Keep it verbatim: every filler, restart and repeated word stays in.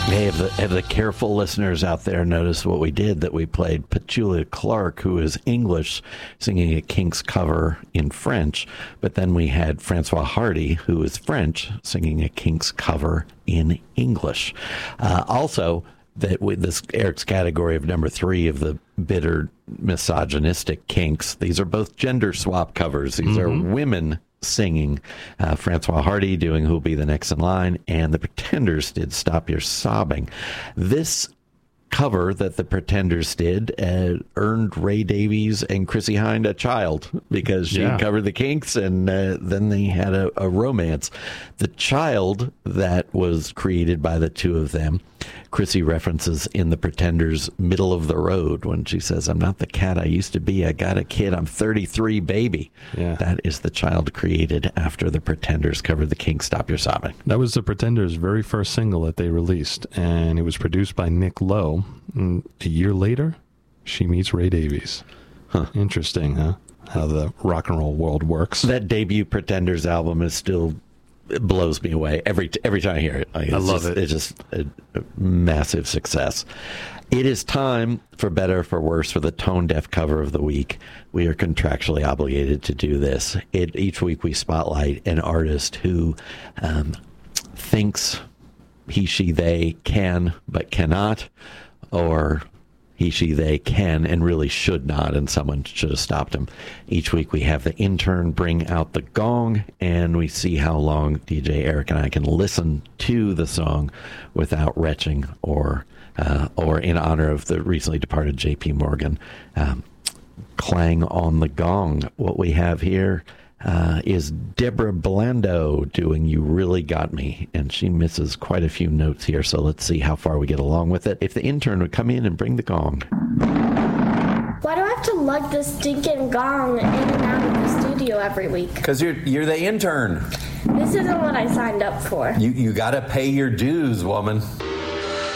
Hey, have the, have the careful listeners out there noticed what we did? That we played Petula Clark, who is English, singing a Kinks cover in French. But then we had Francois Hardy, who is French, singing a Kinks cover in English. Uh, also, that with this Eric's category of number three of the bitter misogynistic Kinks, these are both gender swap covers. These mm-hmm. are women singing. uh, Francois Hardy doing Who'll Be the Next in Line, and the Pretenders did Stop Your Sobbing. This cover that the Pretenders did uh, earned Ray Davies and Chrissie Hynde a child, because she yeah. covered the Kinks, and uh, then they had a, a romance. The child that was created by the two of them, Chrissie references in the Pretenders' Middle of the Road when she says, "I'm not the cat I used to be. I got a kid. I'm thirty-three, baby." Yeah. That is the child created after the Pretenders covered the Kinks' Stop Your Sobbing. That was the Pretenders' very first single that they released, and it was produced by Nick Lowe. And a year later, she meets Ray Davies. Huh. Interesting, huh? How the rock and roll world works. That debut Pretenders album is still... It blows me away every every time I hear it. Like, I love just, it. It's just a, a massive success. It is time, for better or for worse, for the Tone Deaf Cover of the Week. We are contractually obligated to do this. It, each week we spotlight an artist who um, thinks he, she, they can but cannot, or he, she, they can and really should not, and someone should have stopped him. Each week we have the intern bring out the gong, and we see how long D J Eric and I can listen to the song without retching, or uh, or in honor of the recently departed J P Morgan, um, clang on the gong. What we have here uh, is Deborah Blando doing You Really Got Me, and she misses quite a few notes here, so let's see how far we get along with it. If the intern would come in and bring the gong. Why do I have to lug this stinking gong in and out of the studio every week? Because you're you're the intern. This isn't what I signed up for. You you gotta pay your dues, woman.